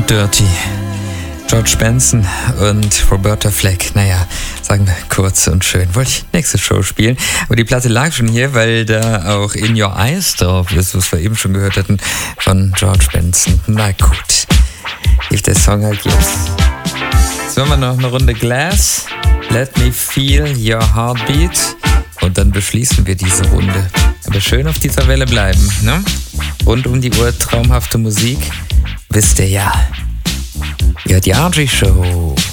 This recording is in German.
Dirty. George Benson und Roberta Flack. Naja, sagen wir kurz und schön. Wollte ich nächste Show spielen. Aber die Platte lag schon hier, weil da auch In Your Eyes drauf ist, was wir eben schon gehört hatten von George Benson. Na gut, lief der Song halt jetzt. Jetzt machen wir noch eine Runde Glass. Let Me Feel Your Heartbeat. Und dann beschließen wir diese Runde. Aber schön auf dieser Welle bleiben, ne? Rund um die Uhr traumhafte Musik. Wisst ihr ja. Ja, die RG Show.